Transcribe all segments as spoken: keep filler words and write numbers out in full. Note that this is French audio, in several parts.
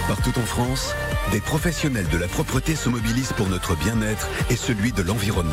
Partout en France, des professionnels de la propreté se mobilisent pour notre bien-être et celui de l'environnement.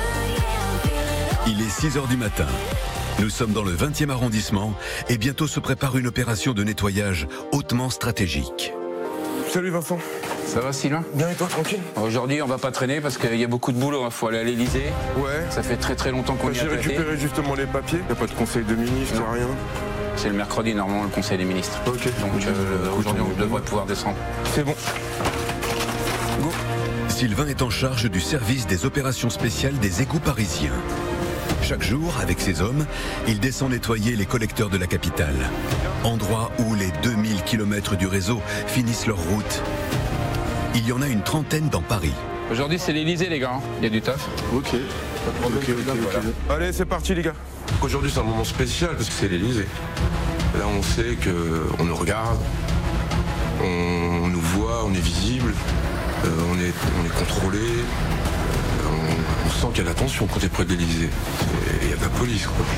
Il est six heures du matin. Nous sommes dans le vingtième arrondissement et bientôt se prépare une opération de nettoyage hautement stratégique. Salut Vincent. Ça va Sylvain? Bien et toi, tranquille? Aujourd'hui on va pas traîner parce qu'il y a beaucoup de boulot, il faut aller à l'Elysée. Ouais. Ça fait très très longtemps qu'on y a J'ai récupéré justement les papiers, il n'y a pas de conseil de ministre, Non. rien. C'est le mercredi normalement le conseil des ministres. Ok. Donc euh, aujourd'hui on devrait pouvoir descendre. C'est bon. Go. Sylvain est en charge du service des opérations spéciales des égouts parisiens. Chaque jour, avec ses hommes, il descend nettoyer les collecteurs de la capitale. Endroit où les deux mille kilomètres du réseau finissent leur route. Il y en a une trentaine dans Paris. Aujourd'hui c'est l'Elysée les gars, hein. Il y a du taf. Ok. Ok, ok, ok. Allez, c'est parti les gars. Aujourd'hui c'est un moment spécial parce que c'est l'Elysée. Là on sait qu'on nous regarde, on nous voit, on est visible, euh, on, est, on est contrôlé, euh, on, on sent qu'il y a de la tension quand on est près de l'Elysée. Et il y a de la police quoi.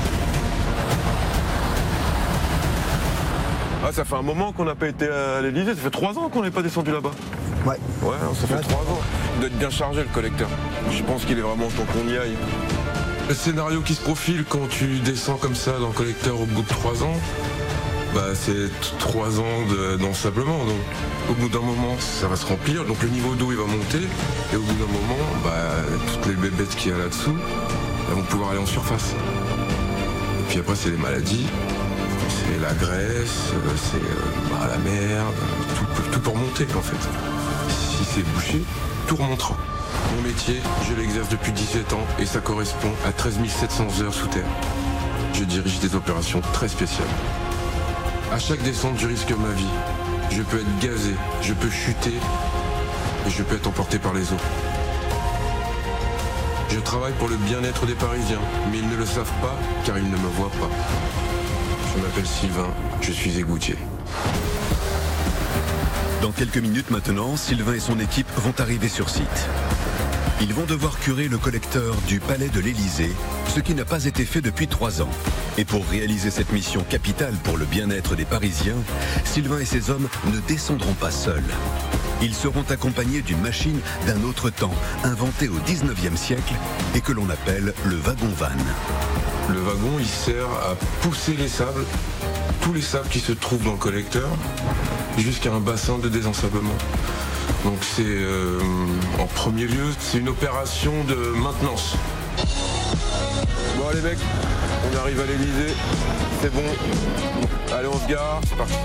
Ah, ça fait un moment qu'on n'a pas été à l'Elysée, ça fait trois ans qu'on n'est pas descendu là-bas. Ouais. Ouais, ça fait trois ans. Il doit être bien chargé le collecteur. Je pense qu'il est vraiment temps qu'on y aille. Le scénario qui se profile quand tu descends comme ça dans le collecteur au bout de trois ans, bah c'est trois ans de- d'ensablement. Donc au bout d'un moment, ça va se remplir, donc le niveau d'eau il va monter, et au bout d'un moment, bah, toutes les bébêtes qu'il y a là-dessous, elles vont pouvoir aller en surface. Et puis après c'est les maladies, c'est la graisse, euh, c'est euh, bah, la merde, tout, peut- tout peut remonter en fait. Si c'est bouché, tout remontera. Mon métier, je l'exerce depuis dix-sept ans et ça correspond à treize mille sept cents heures sous terre. Je dirige des opérations très spéciales. À chaque descente, je risque ma vie. Je peux être gazé, je peux chuter et je peux être emporté par les eaux. Je travaille pour le bien-être des Parisiens, mais ils ne le savent pas car ils ne me voient pas. Je m'appelle Sylvain, je suis égoutier. Dans quelques minutes maintenant, Sylvain et son équipe vont arriver sur site. Ils vont devoir curer le collecteur du palais de l'Elysée, ce qui n'a pas été fait depuis trois ans. Et pour réaliser cette mission capitale pour le bien-être des Parisiens, Sylvain et ses hommes ne descendront pas seuls. Ils seront accompagnés d'une machine d'un autre temps, inventée au dix-neuvième siècle et que l'on appelle le wagon-van. Le wagon, il sert à pousser les sables, tous les sables qui se trouvent dans le collecteur, jusqu'à un bassin de désensablement. Donc c'est, euh, en premier lieu, c'est une opération de maintenance. Bon allez mecs, on arrive à l'Elysée, c'est bon. Allez on se gare, c'est parti.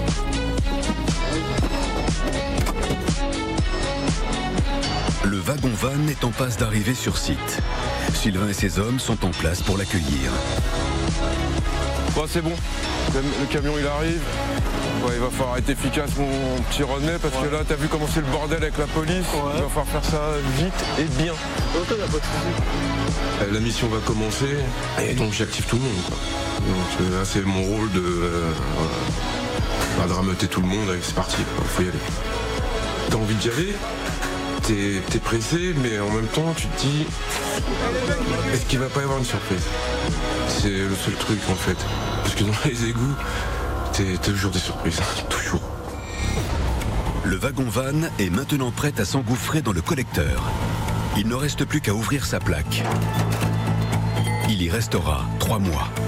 Le wagon-van est en passe d'arriver sur site. Sylvain et ses hommes sont en place pour l'accueillir. Bon c'est bon, le, le camion il arrive. Ouais, il va falloir être efficace mon petit Rodney parce que là t'as vu comment c'est le bordel avec la police. Il va falloir faire ça vite et bien. Euh, La mission va commencer et donc j'active tout le monde, quoi. Donc euh, là c'est mon rôle de, euh, voilà, de rameuter tout le monde et c'est parti, quoi. Faut y aller. T'as envie d'y aller, t'es, t'es pressé, mais en même temps tu te dis est-ce qu'il va pas y avoir une surprise? C'est le seul truc en fait. Parce que dans les égouts, t'es toujours des surprises, toujours. Le wagon-van est maintenant prêt à s'engouffrer dans le collecteur. Il ne reste plus qu'à ouvrir sa plaque. Il y restera trois mois.